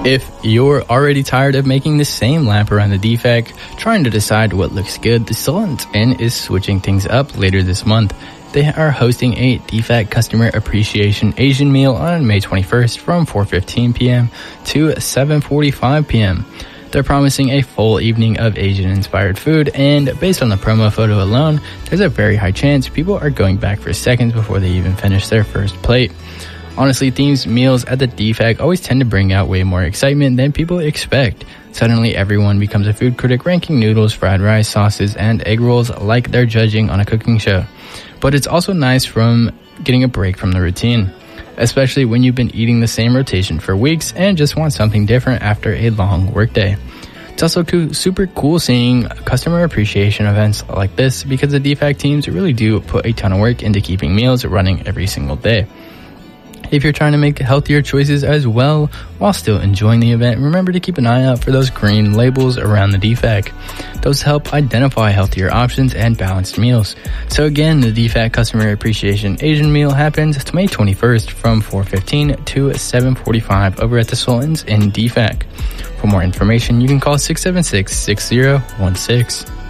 If you're already tired of making the same lap around the DFAC, trying to decide what looks good, the Sultan's Inn is switching things up later this month. They are hosting a DFAC Customer Appreciation Asian meal on May 21st from 4:15 p.m. to 7:45 p.m. They're promising a full evening of Asian-inspired food, and based on the promo photo alone, there's a very high chance people are going back for seconds before they even finish their first plate. Honestly, themed meals at the DFAC always tend to bring out way more excitement than people expect. Suddenly, everyone becomes a food critic ranking noodles, fried rice, sauces, and egg rolls like they're judging on a cooking show. But it's also nice from getting a break from the routine, especially when you've been eating the same rotation for weeks and just want something different after a long workday. It's also super cool seeing customer appreciation events like this because the DFAC teams really do put a ton of work into keeping meals running every single day. If you're trying to make healthier choices as well while still enjoying the event, remember to keep an eye out for those green labels around the DFAC. Those help identify healthier options and balanced meals. So again, the DFAC Customer Appreciation Asian Meal happens May 21st from 4:15 to 7:45 over at the Sultan's in DFAC. For more information, you can call 676-6016.